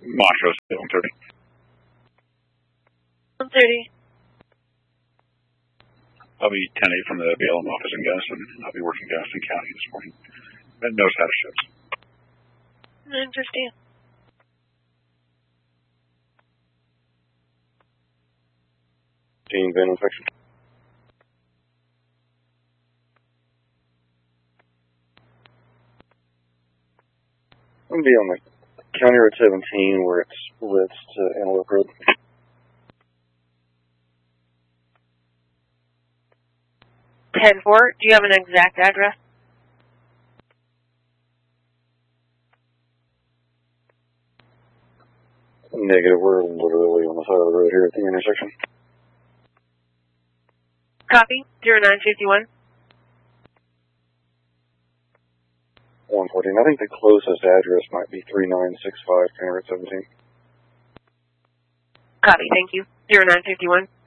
Montrose, 130. 130. I'll be 10-8 from the BLM office in Gunnison. I'll be working Gunnison County this morning. No status ships. 950. Van inspection. I'm going to be on the County Road 17 where it splits to Antelope Road. Do you have an exact address? Negative. We're literally on the side of the road here at the intersection. Copy. 0951. 114. I think the closest address might be 3965 County Road 17. Copy. Thank you. 0951.